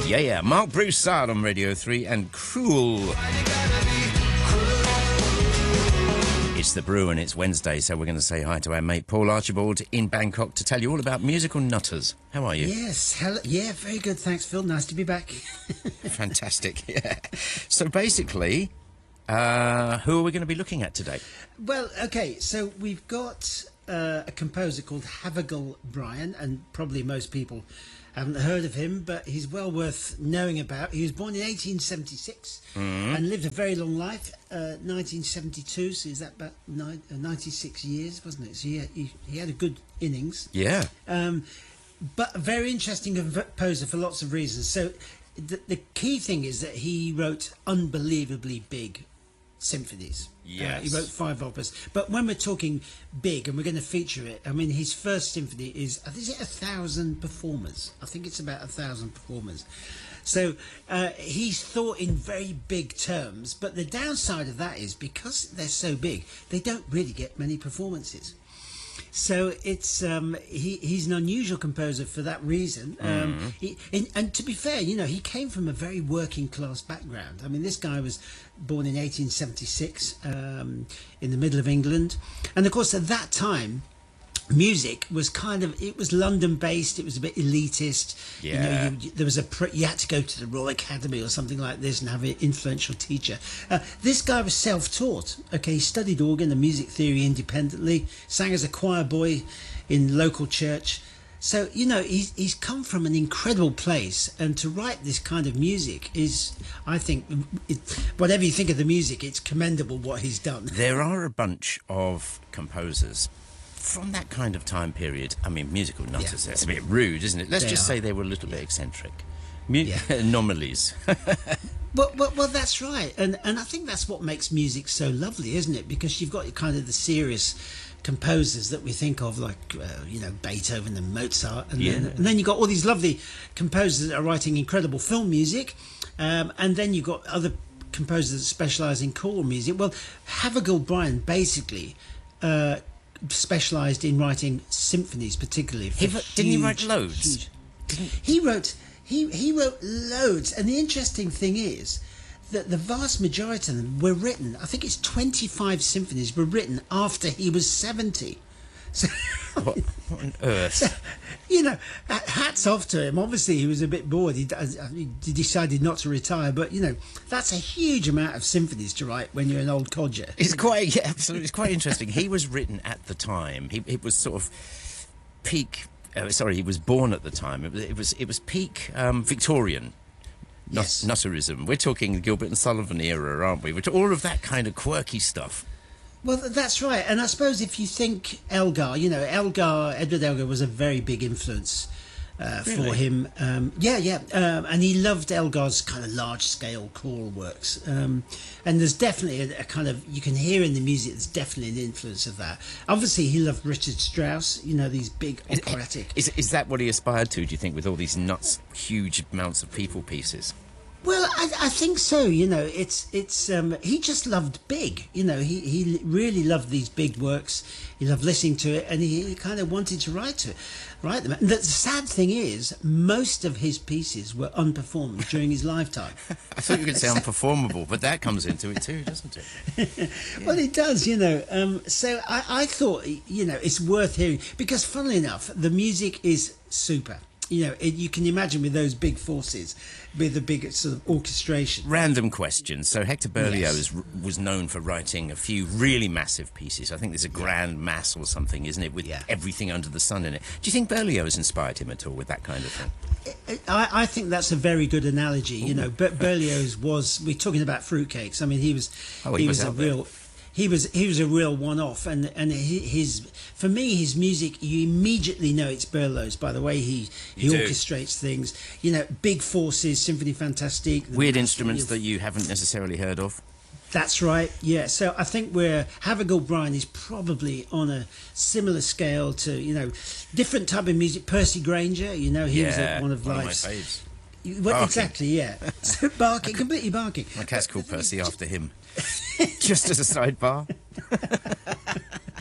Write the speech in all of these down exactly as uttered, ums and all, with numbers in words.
Yeah, yeah. Mark Broussard on Radio three and Cruel. It's the Brew and it's Wednesday, so we're going to say hi to our mate Paul Archibald in Bangkok to tell you all about musical nutters. How are you? Yes, hello. Yeah, very good. Thanks, Phil. Nice to be back. Fantastic, yeah. So basically, uh, who are we going to be looking at today? Well, okay, so we've got uh, a composer called Havergal Brian, and probably most people haven't heard of him, but he's well worth knowing about. He was born in eighteen seventy-six mm-hmm. and lived a very long life, uh, nineteen seventy-two, so is that about nine, uh, ninety-six years, wasn't it? So he, he, he had a good innings. Yeah. Um, but a very interesting composer for lots of reasons. So the, the key thing is that he wrote unbelievably big symphonies. Yes. Uh, he wrote five operas. But when we're talking big, and we're going to feature it, I mean, his first symphony is, is it a thousand performers? I think it's about a thousand performers. So uh, he's thought in very big terms, but the downside of that is because they're so big, they don't really get many performances. So it's um, he, he's an unusual composer for that reason. Um, mm. he, and, and to be fair, you know, he came from a very working class background. I mean, this guy was born in eighteen seventy-six um, in the middle of England. And of course, at that time, music was kind of, it was London based, it was a bit elitist. Yeah. You know, you, there was a pre, you had to go to the Royal Academy or something like this and have an influential teacher. Uh, this guy was self-taught. Okay, he studied organ and music theory independently, sang as a choir boy in local church. So, you know, he's, he's come from an incredible place, and to write this kind of music is, I think, it, whatever you think of the music, it's commendable what he's done. There are a bunch of composers from that kind of time period. I mean, musical nutters, yeah. That's a bit rude, isn't it? Let's they just are. say they were a little bit eccentric. Mu- yeah. Anomalies. Well, well, well, that's right. And and I think that's what makes music so lovely, isn't it? Because you've got kind of the serious composers that we think of, like, uh, you know, Beethoven and Mozart. And, yeah. then, and then you've got all these lovely composers that are writing incredible film music. Um, and then you've got other composers that specialise in choral music. Well, Havergal Brian basically Uh, specialised in writing symphonies, particularly. He, huge, didn't he write loads? Huge, he wrote he he wrote loads, and the interesting thing is that the vast majority of them were written. I think it's twenty-five symphonies were written after he was seventy. So, what, what on earth? So, you know, hats off to him. Obviously, he was a bit bored. He, he decided not to retire, but you know, that's a huge amount of symphonies to write when you're an old codger. It's quite, yeah, absolutely. It's quite interesting. He was written at the time. He it was sort of peak. Uh, sorry, he was born at the time. It was it was, it was peak um, Victorian. Yes. Nutterism. We're talking Gilbert and Sullivan era, aren't we? We're all of that kind of quirky stuff. Well, that's right. And I suppose if you think Elgar, you know, Elgar, Edward Elgar was a very big influence uh, really? for him. Um, yeah, yeah. Um, and he loved Elgar's kind of large-scale choral works. Um, and there's definitely a, a kind of, you can hear in the music, there's definitely an influence of that. Obviously, he loved Richard Strauss, you know, these big operatic. Is, is that what he aspired to, do you think, with all these nuts, huge amounts of people pieces? Well, I, I think so. You know, it's it's. Um, he just loved big. You know, he, he really loved these big works. He loved listening to it, and he, he kind of wanted to write to it, write them. And the sad thing is, most of his pieces were unperformed during his lifetime. I thought you could say unperformable, but that comes into it too, doesn't it? Yeah. Well, it does. You know. Um, so I, I thought, you know, it's worth hearing because, funnily enough, the music is super. You know, it, you can imagine with those big forces, with the big sort of orchestration. Random question. So Hector Berlioz Yes. was known for writing a few really massive pieces. I think there's a Grand Mass or something, isn't it, with yeah. everything under the sun in it. Do you think Berlioz inspired him at all with that kind of thing? I, I think that's a very good analogy. You know, but Berlioz was. We're talking about fruitcakes. I mean, he was. Oh, he, he was, was a out there. real. He was he was a real one-off, and and his for me his music, you immediately know it's Berlioz by the way he he You do. orchestrates things. You know, big forces, Symphonie Fantastique, the Weird Mass- instruments that you haven't necessarily heard of. That's right. Yeah. So I think we're Havergal Brian is probably on a similar scale to, you know, different type of music. Percy Granger, you know, he was Yeah, a, one of one of my life's. faves. Well, Barking. exactly, yeah. So barking, completely barking. My cat's called Percy after him. Just as a sidebar.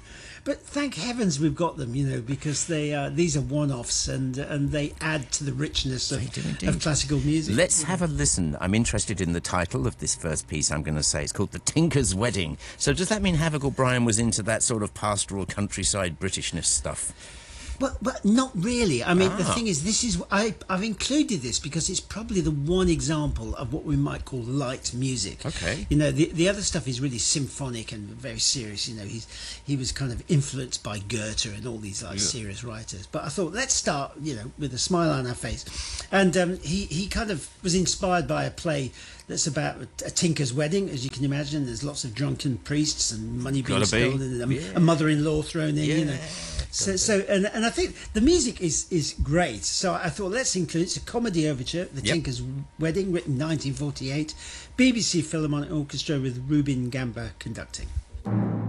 But thank heavens we've got them, you know, because they uh, these are one-offs and and they add to the richness of, They do indeed. of classical music. Let's have a listen. I'm interested in the title of this first piece I'm going to say. It's called The Tinker's Wedding. So does that mean Havoc O'Brien was into that sort of pastoral countryside Britishness stuff? But but not really. I mean, the Ah. thing is, this is I I've included this because it's probably the one example of what we might call light music. Okay. You know, the the other stuff is really symphonic and very serious. You know, he's he was kind of influenced by Goethe and all these like Yeah. serious writers. But I thought let's start, you know, with a smile on our face, and um, he he kind of was inspired by a play that's about a tinker's wedding, as you can imagine. There's lots of drunken priests and money being Gotta be. stolen, and a, Yeah. a mother-in-law thrown in. You know. Yeah. So, so and, and I think the music is, is great. So I thought let's include it's a comedy overture, The Yep. Tinker's Wedding, written nineteen forty-eight, B B C Philharmonic Orchestra with Rubin Gamba conducting.